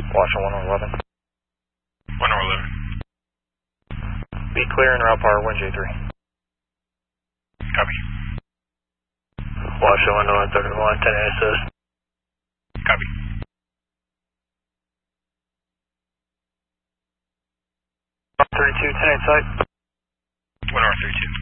Washington 111. 111. Be clear and route power 1J3. Copy. Washington 131, 10 assist. Copy. R32, 10 inside. 1R32.